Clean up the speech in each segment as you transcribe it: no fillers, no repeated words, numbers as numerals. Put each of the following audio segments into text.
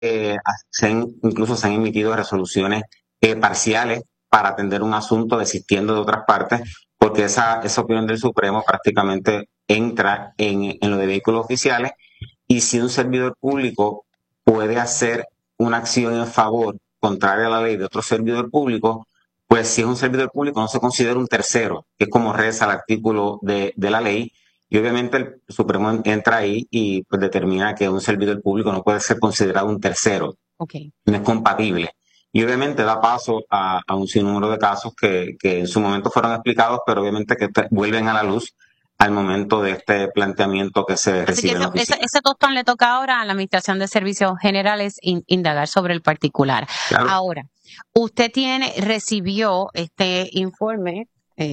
incluso se han emitido resoluciones parciales para atender un asunto desistiendo de otras partes, porque esa opinión del Supremo prácticamente entra en lo de vehículos oficiales, y si un servidor público puede hacer una acción en favor contraria a la ley de otro servidor público, pues si es un servidor público no se considera un tercero, que es como reza el artículo de la ley, y obviamente el Supremo entra ahí y pues determina que un servidor público no puede ser considerado un tercero, Okay. no es compatible. Y obviamente da paso a un sinnúmero de casos que en su momento fueron explicados, pero obviamente que vuelven a la luz al momento de este planteamiento que se Así que recibe en la oficina. ese tostón le toca ahora a la Administración de Servicios Generales indagar sobre el particular. Claro. Ahora, usted recibió este informe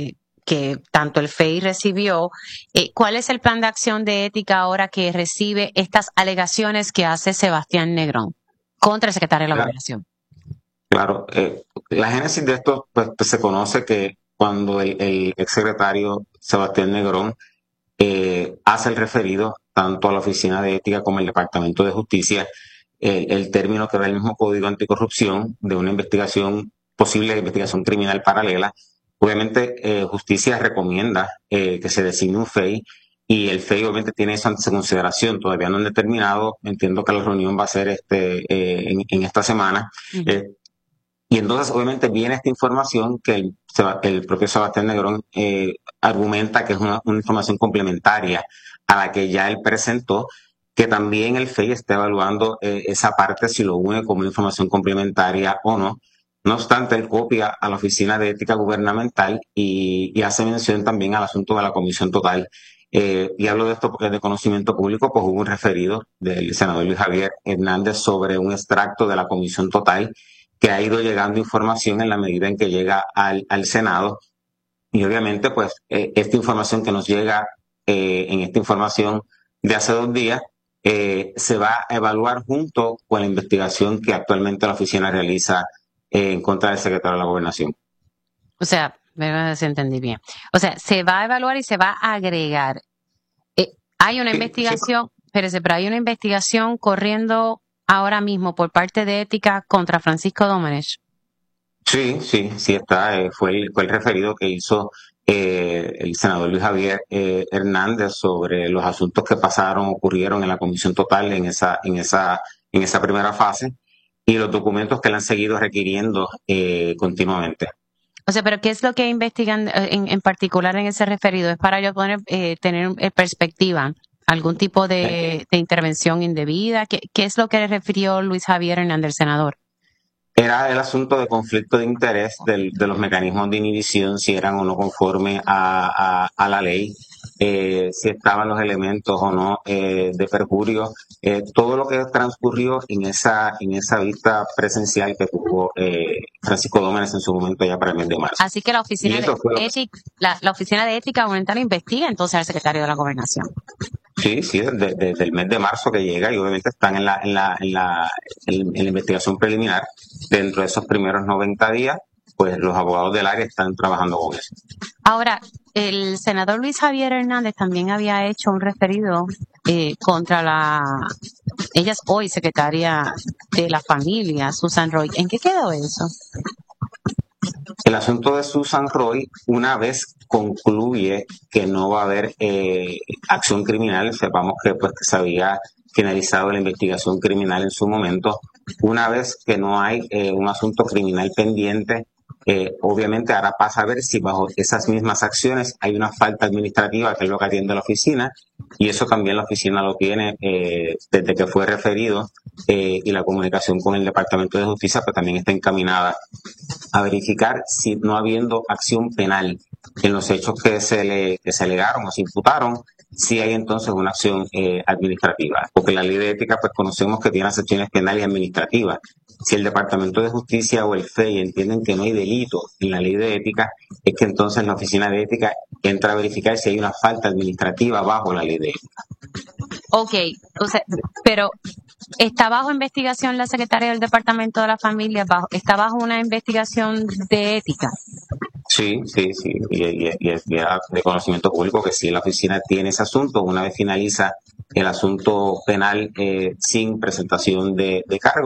que tanto el FEI recibió. ¿Cuál es el plan de acción de ética ahora que recibe estas alegaciones que hace Sebastián Negrón contra el secretario de la Gobernación? Claro, la génesis de esto pues, se conoce que cuando el exsecretario Sebastián Negrón hace el referido tanto a la Oficina de Ética como al Departamento de Justicia, el término que da el mismo Código Anticorrupción de una posible investigación criminal paralela. Obviamente, Justicia recomienda que se designe un FEI, y el FEI obviamente tiene eso ante su consideración. Todavía no han determinado, entiendo que la reunión va a ser en esta semana. Uh-huh. Y entonces, obviamente, viene esta información que el propio Sebastián Negrón argumenta que es una información complementaria a la que ya él presentó, que también el FEI está evaluando esa parte, si lo une como información complementaria o no. No obstante, él copia a la Oficina de Ética Gubernamental y hace mención también al asunto de la Comisión Total. Y hablo de esto porque es de conocimiento público, pues hubo un referido del senador Luis Javier Hernández sobre un extracto de la Comisión Total, que ha ido llegando información en la medida en que llega al Senado. Y obviamente, pues, esta información que nos llega en esta información de hace 2 días, se va a evaluar junto con la investigación que actualmente la oficina realiza en contra del secretario de la Gobernación. O sea, me entendí bien. O sea, se va a evaluar y se va a agregar. Hay una investigación, espérese, pero hay una investigación corriendo ahora mismo por parte de Ética contra Francisco Domenech. Sí está. Fue el referido que hizo el senador Luis Javier Hernández sobre los asuntos que ocurrieron en la Comisión Total en esa primera fase, y los documentos que le han seguido requiriendo continuamente. O sea, pero ¿qué es lo que investigan en particular en ese referido? ¿Es para yo tener perspectiva? ¿Algún tipo de intervención indebida? ¿Qué es lo que le refirió Luis Javier Hernández, senador? Era el asunto de conflicto de interés de los mecanismos de inhibición, si eran o no conforme a la ley, si estaban los elementos o no de perjurio, todo lo que transcurrió en esa vista presencial que tuvo Francisco Domenech en su momento ya para el mes de marzo. Así que la Oficina la Oficina de Ética Gubernamental investiga entonces al secretario de la Gobernación. Sí, desde el mes de marzo que llega, y obviamente están en la investigación preliminar. Dentro de esos primeros 90 días, pues los abogados del área están trabajando con eso. Ahora, el senador Luis Javier Hernández también había hecho un referido contra ella es hoy secretaria de la familia, Susan Roy. ¿En qué quedó eso? El asunto de Susan Roy, una vez concluye que no va a haber acción criminal, sepamos que pues que se había finalizado la investigación criminal en su momento, una vez que no hay un asunto criminal pendiente, obviamente ahora pasa a ver si bajo esas mismas acciones hay una falta administrativa, que es lo que atiende la oficina, y eso también la oficina lo tiene desde que fue referido, y la comunicación con el Departamento de Justicia pues también está encaminada a verificar si, no habiendo acción penal en los hechos que se alegaron o se imputaron, si hay entonces una acción administrativa. Porque la ley de ética, pues conocemos que tiene las acciones penales y administrativas. Si el Departamento de Justicia o el FEI entienden que no hay delito en la ley de ética, es que entonces la Oficina de Ética entra a verificar si hay una falta administrativa bajo la ley de ética. Ok, o sea, pero ¿está bajo investigación la secretaria del Departamento de la Familia? ¿Está bajo una investigación de ética? Sí, y es de conocimiento público que sí, la oficina tiene ese asunto. Una vez finaliza el asunto penal sin presentación de cargo.